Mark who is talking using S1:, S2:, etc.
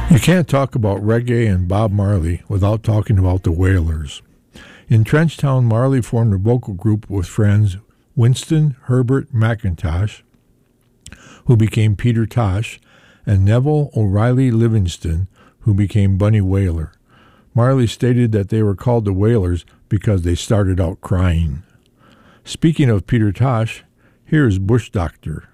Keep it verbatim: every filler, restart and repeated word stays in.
S1: You can't talk about reggae and Bob Marley without talking about the Wailers. In Trenchtown, Marley formed a vocal group with friends Winston Herbert McIntosh, who became Peter Tosh, and Neville O'Reilly Livingston, who became Bunny Wailer. Marley stated that they were called the Wailers because they started out crying. Speaking of Peter Tosh, here is Bush Doctor.